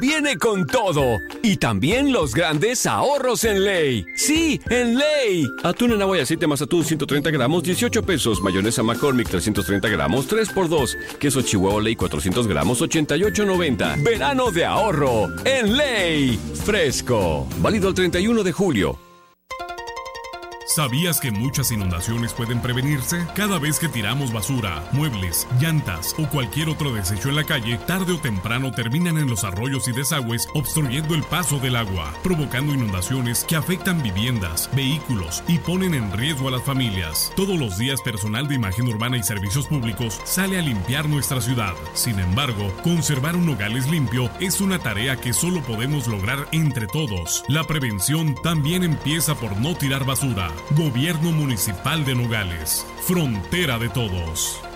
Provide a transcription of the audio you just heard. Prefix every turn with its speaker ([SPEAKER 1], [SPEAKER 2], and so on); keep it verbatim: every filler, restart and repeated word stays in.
[SPEAKER 1] viene con todo. Y también los grandes ahorros en Ley. ¡Sí, en Ley! Atún en agua y aceite más atún ciento treinta gramos, dieciocho pesos. Mayonesa McCormick trescientos treinta gramos, tres por dos. Queso Chihuahua Ley cuatrocientos gramos, ochenta y ocho noventa. Verano de ahorro en Ley. Fresco. Válido el treinta y uno de julio.
[SPEAKER 2] ¿Sabías que muchas inundaciones pueden prevenirse? Cada vez que tiramos basura, muebles, llantas o cualquier otro desecho en la calle, tarde o temprano terminan en los arroyos y desagües, obstruyendo el paso del agua, provocando inundaciones que afectan viviendas, vehículos y ponen en riesgo a las familias. Todos los días, personal de Imagen Urbana y Servicios Públicos sale a limpiar nuestra ciudad. Sin embargo, conservar un Nogales limpio es una tarea que solo podemos lograr entre todos. La prevención también empieza por no tirar basura. Gobierno Municipal de Nogales, frontera de todos.